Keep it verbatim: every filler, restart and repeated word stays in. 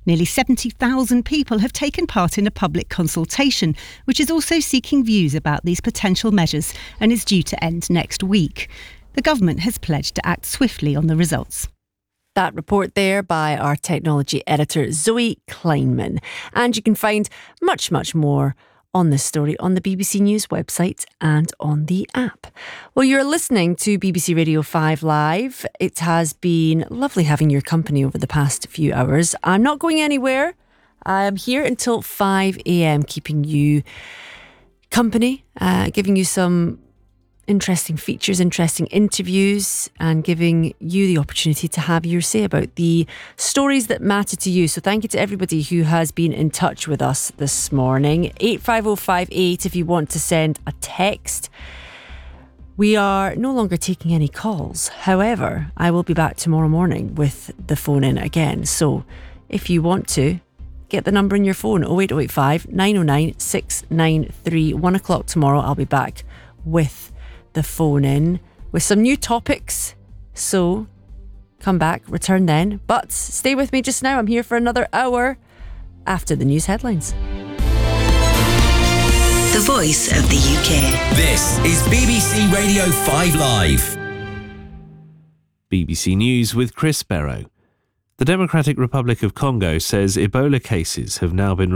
Nearly seventy thousand people have taken part in a public consultation, which is also seeking views about these potential measures and is due to end next week. The government has pledged to act swiftly on the results. That report there by our technology editor, Zoe Kleinman. And you can find much, much more on this story on the B B C News website and on the app. Well, you're listening to B B C Radio five Live. It has been lovely having your company over the past few hours. I'm not going anywhere. I'm here until five a.m, keeping you company, uh, giving you some interesting features, interesting interviews, and giving you the opportunity to have your say about the stories that matter to you. So thank you to everybody who has been in touch with us this morning. eight five oh five eight if you want to send a text. We are no longer taking any calls. However, I will be back tomorrow morning with the phone in again. So if you want to, get the number in your phone, oh eight oh eight five, nine oh nine, six nine three. One o'clock tomorrow, I'll be back with the phone in with some new topics. So come back, return then. But stay with me just now. I'm here for another hour after the news headlines. The voice of the U K. This is B B C Radio five Live. B B C News with Chris Barrow. The Democratic Republic of Congo says Ebola cases have now been